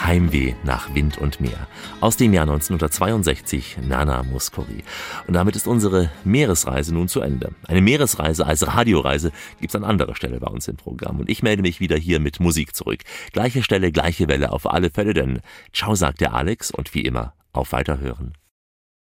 Heimweh nach Wind und Meer. Aus dem Jahr 1962, Nana Mouskouri. Und damit ist unsere Meeresreise nun zu Ende. Eine Meeresreise als Radioreise gibt es an anderer Stelle bei uns im Programm. Und ich melde mich wieder hier mit Musik zurück. Gleiche Stelle, gleiche Welle auf alle Fälle, denn ciao sagt der Alex und wie immer auf Weiterhören.